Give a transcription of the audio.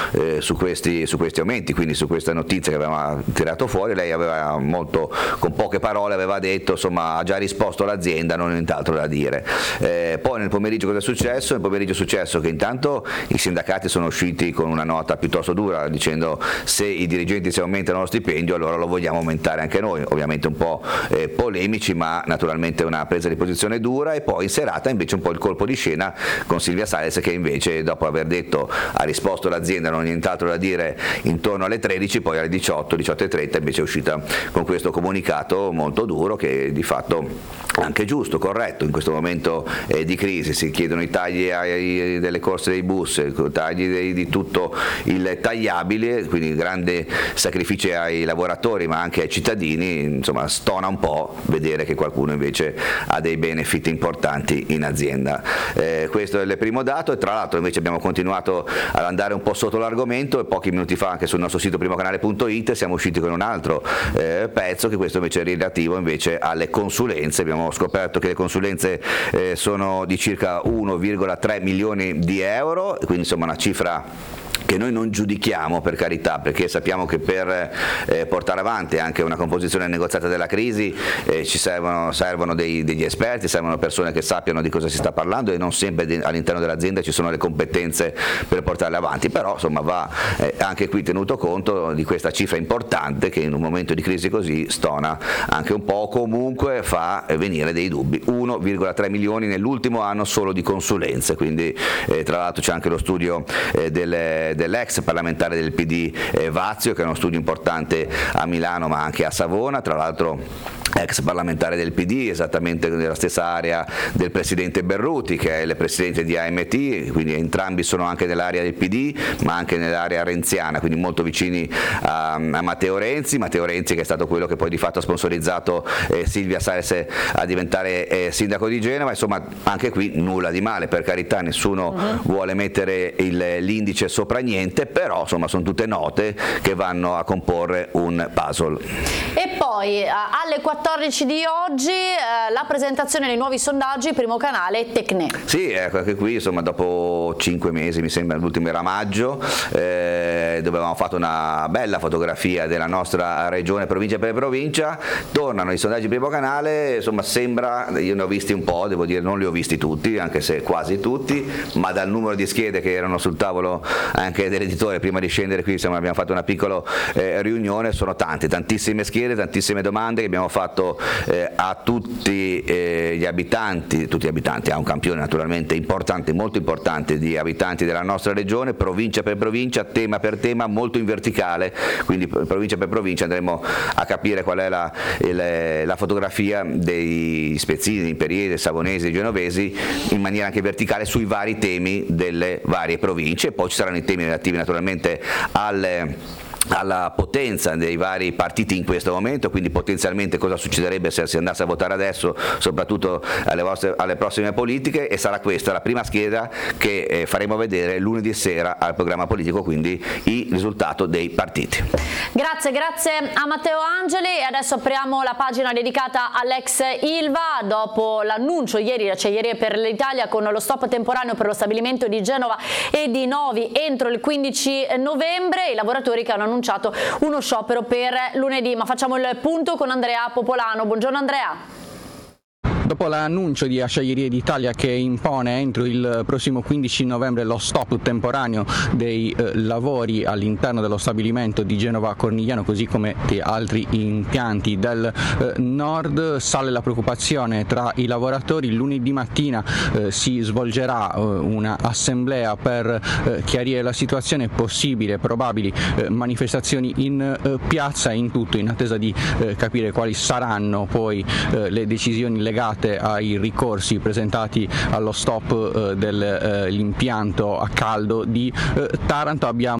su questi aumenti, quindi su questa notizia che aveva tirato fuori. Lei aveva con poche parole aveva detto, insomma, ha già risposto l'azienda, non ho nient'altro da dire. Poi nel pomeriggio cosa è successo? Nel pomeriggio è successo che intanto i sindacati sono usciti con una nota piuttosto dura dicendo: se i dirigenti si aumentano lo stipendio allora lo vogliamo aumentare anche noi, ovviamente un po' polemici, ma naturalmente una presa di posizione dura. E poi in serata invece un po' il colpo di scena con Silvia Sales, che invece dopo aver detto, ha risposto l'azienda, non ho nient'altro da dire, intorno alle 13, poi alle 18:30 invece è uscita con questo comunicato molto duro, che di fatto anche giusto, corretto. In questo momento di crisi si chiedono i tagli delle corse dei bus, tagli di tutto il tagliabile, quindi grande sacrificio ai lavoratori ma anche ai cittadini. Insomma, stona un po' vedere che qualcuno invece ha dei benefit importanti in azienda. Questo è il primo dato. E tra l'altro invece abbiamo continuato ad andare un po' sotto l'argomento, e pochi minuti fa anche sul nostro sito primocanale.it siamo usciti con un altro pezzo, che questo invece è relativo invece alle consulenze. Abbiamo scoperto che le consulenze sono di circa 1,3 milioni di euro, quindi insomma una cifra che noi non giudichiamo, per carità, perché sappiamo che per portare avanti anche una composizione negoziata della crisi ci servono degli esperti, servono persone che sappiano di cosa si sta parlando, e non sempre all'interno dell'azienda ci sono le competenze per portarle avanti. Però insomma va anche qui tenuto conto di questa cifra importante, che in un momento di crisi così stona anche un po', comunque fa venire dei dubbi. 1,3 milioni nell'ultimo anno solo di consulenze, quindi tra l'altro c'è anche lo studio dell'ex parlamentare del PD Vazio, che è uno studio importante a Milano ma anche a Savona, tra l'altro ex parlamentare del PD, esattamente nella stessa area del presidente Berruti, che è il presidente di AMT, quindi entrambi sono anche nell'area del PD ma anche nell'area renziana, quindi molto vicini a Matteo Renzi che è stato quello che poi di fatto ha sponsorizzato Silvia Sales a diventare sindaco di Genova. Insomma, anche qui nulla di male, per carità, nessuno vuole mettere l'indice sopra niente, però insomma sono tutte note che vanno a comporre un puzzle. E poi alle 14 di oggi la presentazione dei nuovi sondaggi, Primo Canale, Tecne. Sì, ecco, anche qui insomma dopo 5 mesi, mi sembra l'ultimo era maggio, dove avevamo fatto una bella fotografia della nostra regione provincia per provincia. Tornano i sondaggi Primo Canale, insomma sembra, io ne ho visti un po', devo dire non li ho visti tutti, anche se quasi tutti, ma dal numero di schede che erano sul tavolo anche dell'editore prima di scendere qui, insomma abbiamo fatto una piccola riunione, sono tantissime schede, tantissime domande che abbiamo fatto a tutti gli abitanti, a un campione naturalmente importante, molto importante di abitanti della nostra regione, provincia per provincia, tema per tema, molto in verticale, quindi provincia per provincia andremo a capire qual è la fotografia dei spezzini, imperiesi, savonesi, genovesi, in maniera anche verticale sui vari temi delle varie province. E poi ci saranno i temi relativi naturalmente alla potenza dei vari partiti in questo momento, quindi potenzialmente cosa succederebbe se si andasse a votare adesso, soprattutto alle prossime politiche. E sarà questa la prima scheda che faremo vedere lunedì sera al programma politico, quindi il risultato dei partiti. Grazie a Matteo Angeli. E adesso apriamo la pagina dedicata all'ex Ilva. Dopo l'annuncio ieri da Acciaierie per l'Italia con lo stop temporaneo per lo stabilimento di Genova e di Novi entro il 15 novembre, i lavoratori che hanno annunciato uno sciopero per lunedì. Ma facciamo il punto con Andrea Popolano. Buongiorno Andrea. Dopo l'annuncio di Acciaierie d'Italia che impone entro il prossimo 15 novembre lo stop temporaneo dei lavori all'interno dello stabilimento di Genova Cornigliano, così come di altri impianti del nord, sale la preoccupazione tra i lavoratori. Lunedì mattina si svolgerà una assemblea per chiarire la situazione, possibili e probabili manifestazioni in piazza, in tutto in attesa di capire quali saranno poi le decisioni legate ai ricorsi presentati allo stop dell'impianto a caldo di Taranto. Abbiamo